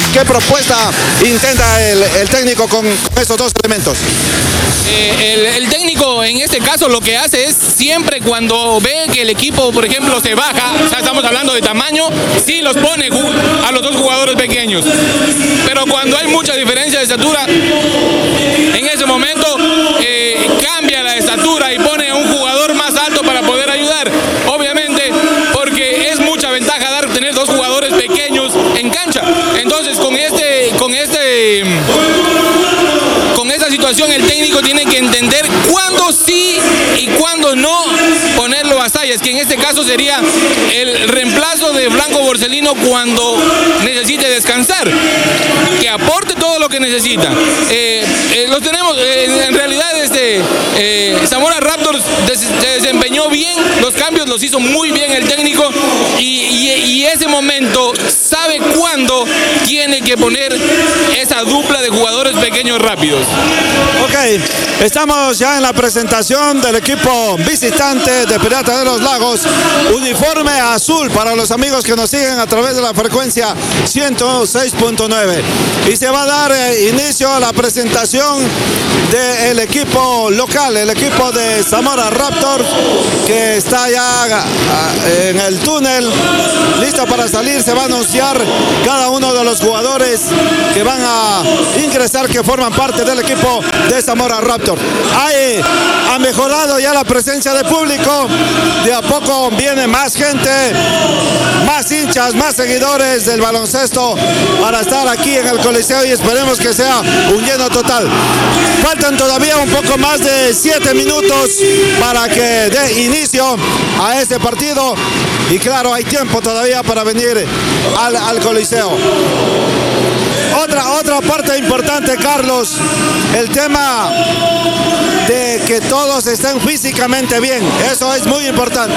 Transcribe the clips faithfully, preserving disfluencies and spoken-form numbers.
¿Qué propuesta intenta el, el técnico con, con estos dos elementos? Eh, el, el técnico en este caso lo que hace es siempre cuando ve que el equipo, por ejemplo, se baja, o sea, estamos hablando de tamaño, sí los pone a los dos jugadores pequeños. Pero cuando hay mucha diferencia de estatura, en ese momento eh, cambia la estatura y pone a un jugador más alto para poder ayudar. Obviamente, porque es mucha ventaja dar tener dos jugadores pequeños en cancha. Entonces, con este, con este, con esta situación, el técnico tiene que entender cuándo sí y cuándo no ponerlo a Sayas, que en este caso sería el reemplazo de Blanco Borselino cuando necesite descansar, que aporte todo lo que necesita. Eh, eh, los tenemos, eh, en realidad este eh, Zamora Raptors des, se desempeñó bien, los cambios los hizo muy bien el técnico y, y, y ese momento sabe cuándo tiene que poner esa dupla de jugadores pequeños rápidos. Ok, estamos ya en la presentación del equipo visitante de Pirata de los Lagos, uniforme azul para los amigos que nos siguen a través de la frecuencia ciento seis punto nueve, y se va a dar eh, inicio a la presentación del equipo local, el equipo de Zamora Raptors, que está ya en el túnel listo para salir. Se va a anunciar cada uno de los jugadores que van a ingresar, que forman parte del equipo de Zamora Raptors. Ahí ha mejorado ya la presencia de público, de a poco viene más gente, más hinchas, más seguidores del baloncesto para estar aquí en el Coliseo, y esperemos que sea un lleno total. Faltan todavía un poco más de siete minutos para que dé inicio a este partido, y claro, hay tiempo todavía para venir al, al Coliseo. Otra, otra parte importante, Carlos, el tema de que todos estén físicamente bien. Eso es muy importante.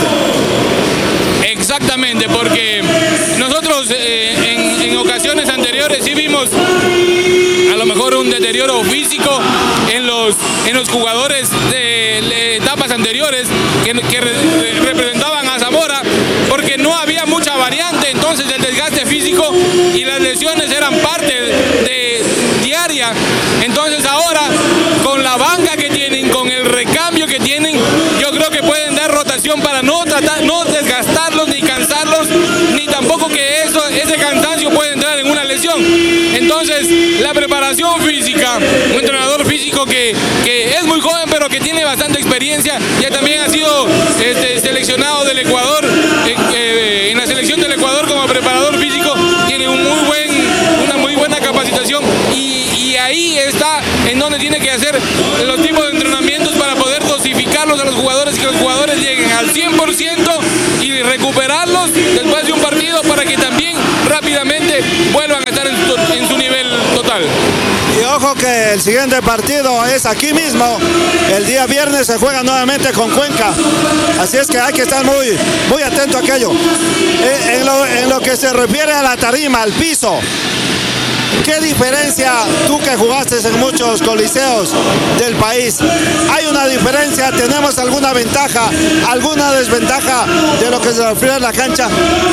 Exactamente, porque nosotros eh, en, en ocasiones anteriores sí vimos a lo mejor un deterioro físico en los, en los jugadores de, de etapas anteriores que, que re, representaban a Zamora, porque no había mucha variante, entonces el desgaste físico y las lesiones eran parte de, diaria. Entonces ahora, con la banca que tienen, con el recambio que tienen, yo creo que pueden dar rotación para no tratar, no desgastarlos ni cansarlos, ni tampoco que eso, ese cansancio pueda entrar en una lesión. Entonces, la preparación física, un entrenador físico que, que es muy joven, pero que tiene bastante experiencia, ya también ha sido este, seleccionado del Ecuador, eh, eh, en la selección del Ecuador como preparador físico, tiene un muy buen, una muy buena capacitación, y, y ahí está en donde tiene que hacer los tipos de entrenamientos para poder dosificarlos a los jugadores, que los jugadores lleguen al cien por ciento y recuperarlos después de un partido para que también rápidamente vuelvan a estar en su, en su nivel total. Y ojo que el siguiente partido es aquí mismo, el día viernes se juega nuevamente con Cuenca, así es que hay que estar muy, muy atento a aquello. En, en, lo, en lo que se refiere a la tarima, al piso, ¿qué diferencia, tú que jugaste en muchos coliseos del país? ¿Hay una diferencia? ¿Tenemos alguna ventaja, alguna desventaja de lo que se refiere a la cancha?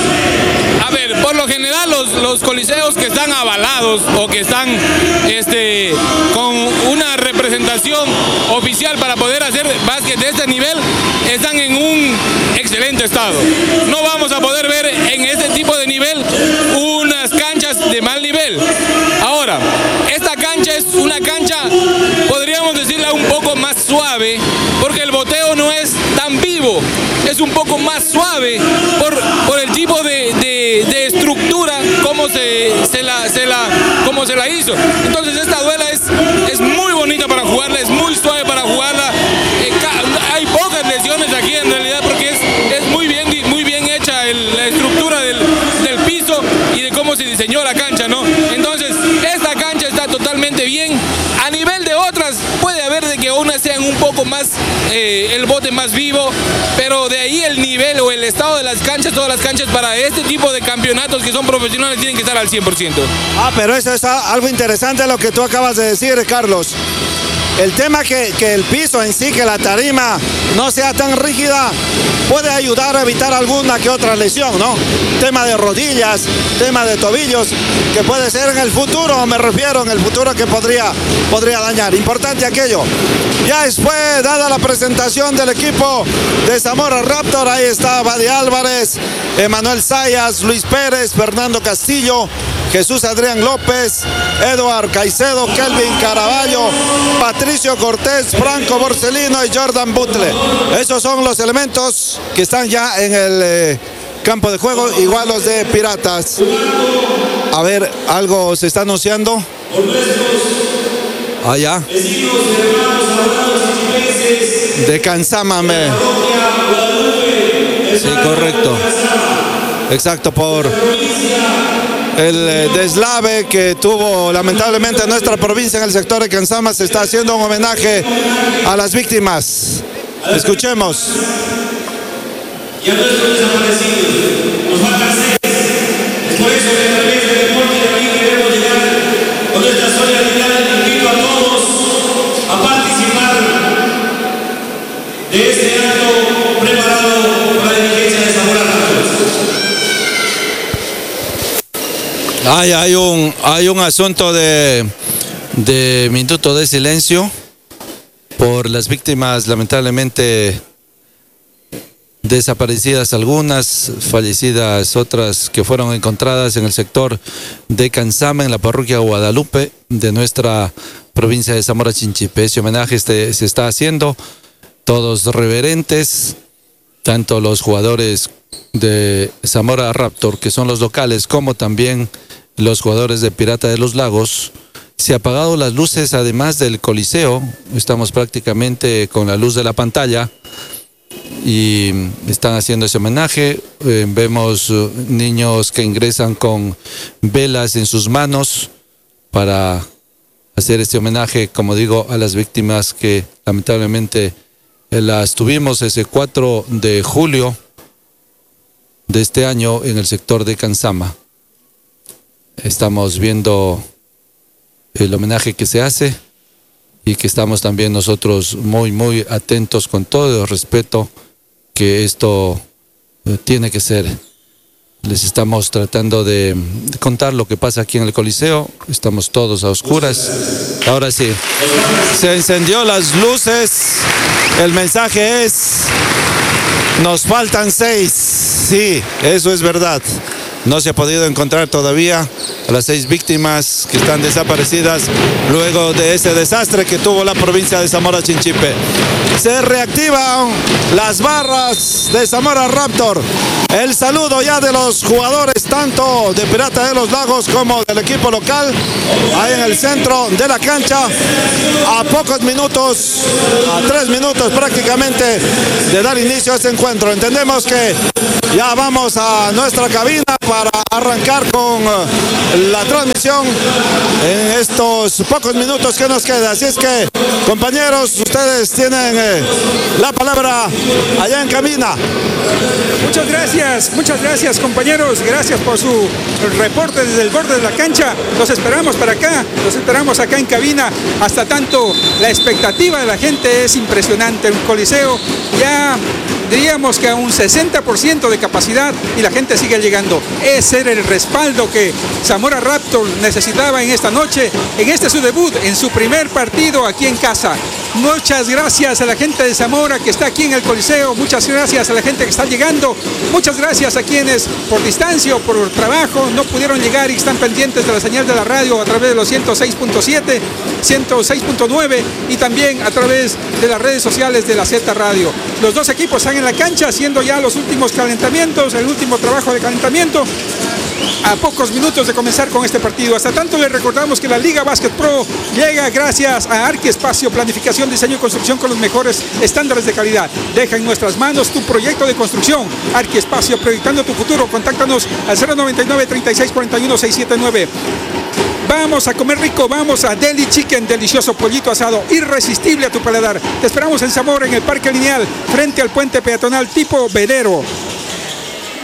A ver, por lo general los, los coliseos que están avalados o que están este, con una representación oficial para poder hacer básquet de este nivel están en un excelente estado. No vamos a poder ver en este tipo de nivel unas canchas de mal nivel. Ahora, esta cancha es una cancha, podríamos decirla un poco más suave, porque el boteo no es tan vivo, es un poco más suave por, por el tipo de, de, de estructura como se, se, la, se, la, como se la hizo. Entonces esta duela es, es muy bonita para jugarla, es muy suave para jugarla. Eh, hay pocas lesiones aquí en realidad, porque es, es muy bien, muy bien hecha el, la estructura del, del piso y de cómo se diseñó la cancha, ¿no? Entonces esta cancha está totalmente bien. A nivel de otras puede haber de que unas sean un poco más, eh, el bote más vivo, pero de ahí el nivel o el estado de las canchas, todas las canchas para este tipo de campeonatos que son profesionales tienen que estar al cien por ciento. Ah, pero eso es algo interesante lo que tú acabas de decir, Carlos. el tema que, que el piso en sí, que la tarima no sea tan rígida, puede ayudar a evitar alguna que otra lesión, ¿no? Tema de rodillas, tema de tobillos, que puede ser en el futuro, me refiero en el futuro que podría, podría dañar. Importante aquello. Ya después, dada la presentación del equipo de Zamora Raptor, ahí está Badi Álvarez, Emanuel Sayas, Luis Pérez, Fernando Castillo, Jesús Adrián López, Eduard Caicedo, Kelvin Caraballo, Patricio Cortés, Franco Borsellino y Jordan Butle. Esos son los elementos que están ya en el eh, campo de juego, igual los de Piratas. A ver, algo se está anunciando. Allá. De Cansama. Me... Sí, correcto. Exacto, por el deslave que tuvo lamentablemente nuestra provincia en el sector de Cansama. Se está haciendo un homenaje a las víctimas. Escuchemos. Y a nuestros desaparecidos, nos faltan seis. Es por eso que a través del deporte de aquí queremos llegar con nuestra solidaridad. Invito a todos a participar de este acto preparado para la dirigencia de Zamora Raptor. Hay, hay, un, hay un asunto de, de minuto de silencio por las víctimas lamentablemente desaparecidas, algunas fallecidas, otras que fueron encontradas en el sector de Cansama, en la parroquia Guadalupe de nuestra provincia de Zamora Chinchipe. Ese homenaje este, se está haciendo, todos reverentes, tanto los jugadores de Zamora Raptor, que son los locales, como también los jugadores de Pirata de los Lagos. Se han apagado las luces, además del Coliseo, estamos prácticamente con la luz de la pantalla y están haciendo ese homenaje. Eh, vemos uh, niños que ingresan con velas en sus manos para hacer este homenaje, como digo, a las víctimas que lamentablemente eh, las tuvimos ese cuatro de julio de este año en el sector de Cansama. Estamos viendo el homenaje que se hace y que estamos también nosotros muy, muy atentos, con todo el respeto que esto eh, tiene que ser. Les estamos tratando de, de contar lo que pasa aquí en el Coliseo. Estamos todos a oscuras. Ahora sí, se encendió las luces. El mensaje es: nos faltan seis. Sí, eso es verdad. No se ha podido encontrar todavía a las seis víctimas que están desaparecidas luego de ese desastre que tuvo la provincia de Zamora Chinchipe. Se reactivan las barras de Zamora Raptor. El saludo ya de los jugadores tanto de Pirata de los Lagos como del equipo local, ahí en el centro de la cancha, a pocos minutos, a tres minutos prácticamente de dar inicio a este encuentro. Entendemos que ya vamos a nuestra cabina para arrancar con la transmisión en estos pocos minutos que nos queda. Así es que, compañeros, ustedes tienen eh, la palabra allá en cabina. Muchas gracias, muchas gracias, compañeros. Gracias por su reporte desde el borde de la cancha. Los esperamos para acá, los esperamos acá en cabina. Hasta tanto, la expectativa de la gente es impresionante. Un coliseo ya diríamos que a un sesenta por ciento de capacidad y la gente sigue llegando. Ese era el respaldo que Zamora Raptor necesitaba en esta noche, en este su debut, en su primer partido aquí en casa. Muchas gracias a la gente de Zamora que está aquí en el Coliseo, muchas gracias a la gente que está llegando, muchas gracias a quienes por distancia o por trabajo no pudieron llegar y están pendientes de la señal de la radio a través de los ciento seis punto siete, ciento seis punto nueve y también a través de las redes sociales de la Z Radio. Los dos equipos están en la cancha haciendo ya los últimos calentamientos, el último trabajo de calentamiento, a pocos minutos de comenzar con este partido. Hasta tanto les recordamos que la Liga Básquet Pro llega gracias a Arquiespacio, planificación, diseño y construcción con los mejores estándares de calidad. Deja en nuestras manos tu proyecto de construcción. Arquiespacio, proyectando tu futuro. Contáctanos al cero noventa y nueve, treinta y seis, cuarenta y uno, seiscientos setenta y nueve. Vamos a comer rico, vamos a Deli Chicken, delicioso pollito asado, irresistible a tu paladar. Te esperamos en Zamora, en el Parque Lineal, frente al puente peatonal tipo Velero.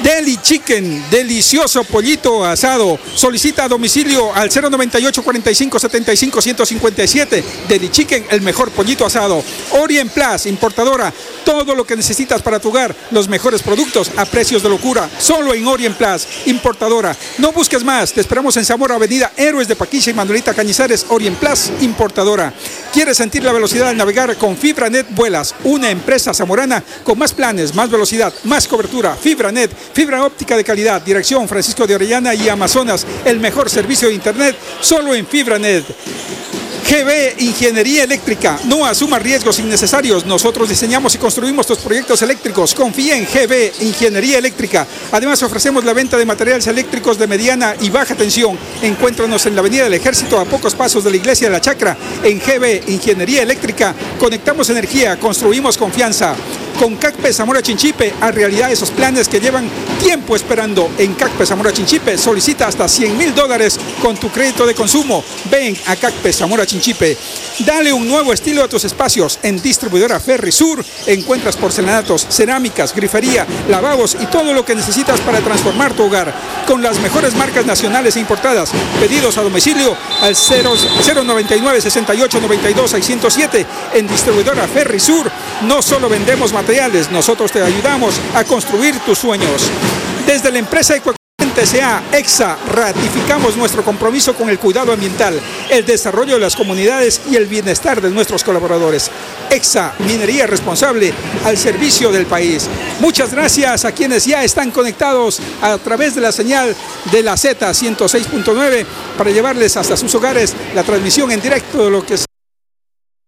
Deli Chicken, delicioso pollito asado. Solicita a domicilio al cero noventa y ocho, cuarenta y cinco, setenta y cinco, ciento cincuenta y siete. Deli Chicken, el mejor pollito asado. Orient Plus, importadora. Todo lo que necesitas para tu hogar. Los mejores productos a precios de locura. Solo en Orient Plus, importadora. No busques más. Te esperamos en Zamora, Avenida Héroes de Paquilla y Manuelita Cañizares. Orient Plus, importadora. ¿Quieres sentir la velocidad al navegar? Con FibraNet vuelas. Una empresa zamorana con más planes, más velocidad, más cobertura. FibraNet. Fibra óptica de calidad, dirección Francisco de Orellana y Amazonas, el mejor servicio de internet solo en FibraNet. G B Ingeniería Eléctrica, no asuma riesgos innecesarios, nosotros diseñamos y construimos tus proyectos eléctricos, confía en G B Ingeniería Eléctrica. Además ofrecemos la venta de materiales eléctricos de mediana y baja tensión. Encuéntranos en la Avenida del Ejército a pocos pasos de la Iglesia de la Chacra. En G B Ingeniería Eléctrica conectamos energía, construimos confianza. Con CACPE Zamora Chinchipe, a realidad esos planes que llevan tiempo esperando. En CACPE Zamora Chinchipe solicita hasta cien mil dólares con tu crédito de consumo. Ven a CACPE Zamora Chinchipe. Dale un nuevo estilo a tus espacios. En Distribuidora Ferry Sur encuentras porcelanatos, cerámicas, grifería, lavabos y todo lo que necesitas para transformar tu hogar. Con las mejores marcas nacionales e importadas. Pedidos a domicilio al cero noventa y nueve, sesenta y ocho, noventa y dos, seiscientos siete. En Distribuidora Ferry Sur no solo vendemos materiales, nosotros te ayudamos a construir tus sueños. Desde la empresa Ecuacuente S A EXA ratificamos nuestro compromiso con el cuidado ambiental, el desarrollo de las comunidades y el bienestar de nuestros colaboradores. EXA, minería responsable al servicio del país. Muchas gracias a quienes ya están conectados a través de la señal de la Z ciento seis punto nueve para llevarles hasta sus hogares la transmisión en directo de lo que